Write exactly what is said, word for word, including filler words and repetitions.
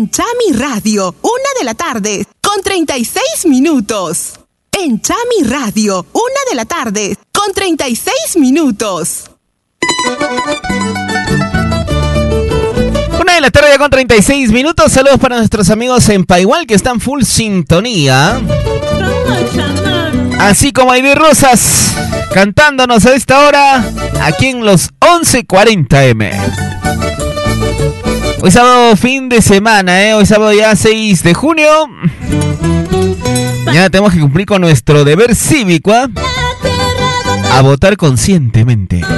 En Chami Radio, una de la tarde, con treinta y seis minutos. En Chami Radio, una de la tarde, con treinta y seis minutos. Una de la tarde con treinta y seis minutos. Saludos para nuestros amigos en Paiwal que están full sintonía. Así como Aide Rosas cantándonos a esta hora aquí en los once cuarenta eme. Hoy sábado fin de semana, ¿eh? Hoy sábado ya seis de junio. Mañana tenemos que cumplir con nuestro deber cívico, ¿eh? A votar conscientemente.